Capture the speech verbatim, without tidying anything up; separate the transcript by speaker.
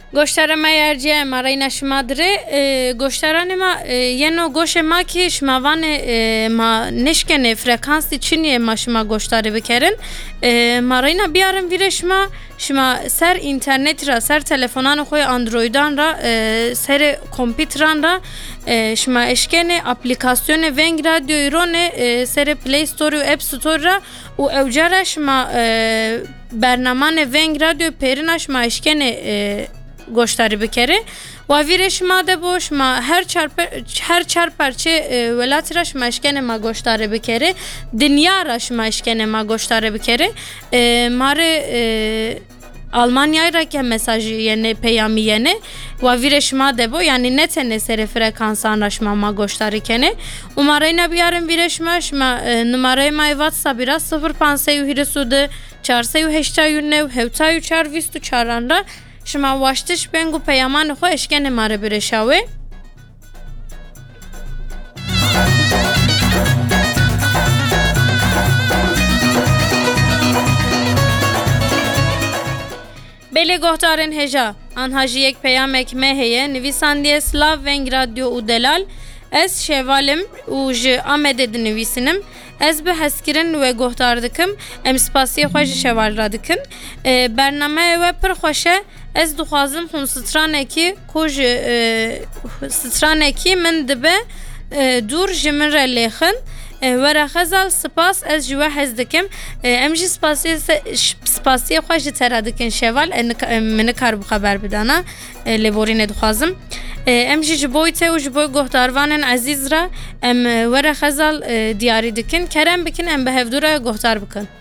Speaker 1: گوشتاره ما یرجه ما رای نشما داره گوشتاره ما یه نوع گوش ما که شما وان ما نشکنه فرکانسی چینیه ما شما گوشتاره بکرن ما رای نبیارم ویرش ما شما سر اینترنت را سر تلفنان خوی اندرویدان را سر کامپیوتران را شما اشکنه اپلیکاسیون ونگ رادیو ایران سر پلی ستور و اپ ستور را و اوجره شما برنامه ونگ رادیو پیرنا شما اشکنه گوشتاری بکره و ویرش ما ده باش ما هر چهار هر چهار پرچه ولایت راش مشکن ما گوشتاری بکره دنیا راش مشکن ما گوشتاری بکره ماره Almanya'ya ra ke mesajı yeni peyami yeni ve virişma de bu yani ne tane seri frekans anlaşma ma goştarı kene umarayna biyarın virişma şma numarayı ma WhatsApp bira sıfır panseyu hirisudu çarseyu heştayu nev hevtayu çar vistu çaranda şma vaştiş bengu peyaman xo eşkene mare birişawe Beli gohtarın heja anhaji ek peyamek meheye nivisandiye Slav Veng Radyo u Delal ez şevalim u ji amede nivisinim ez bi heskirin ve gohtardıkım em spasiye xwe şeval radikin bername ve pir xoşe ez dixwazim xun stranekî ku ji stranekî min dibe dur ji min re lêxin Wera xezal spas ez ji we hez dikim em jî spasiye spasiye xwe ji te re dikin şeval min nikar bi xeber bidana lêborînê dixwazim em jî ji boî te û ji boî gohdarvanên ezîz re em wera xezal diyarî dikin kerem bikin em bi hevdûre gohtar bikin